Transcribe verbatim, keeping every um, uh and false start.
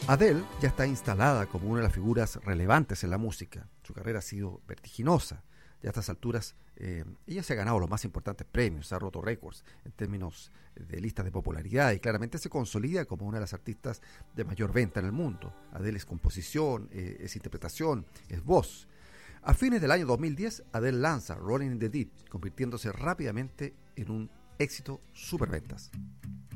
Adele ya está instalada como una de las figuras relevantes en la música. Su carrera ha sido vertiginosa. Ya a estas alturas, eh, ella se ha ganado los más importantes premios, ha roto récords en términos de listas de popularidad y claramente se consolida como una de las artistas de mayor venta en el mundo. Adele es composición, eh, es interpretación, es voz. A fines del año dos mil diez, Adele lanza Rolling in the Deep, convirtiéndose rápidamente en un éxito superventas.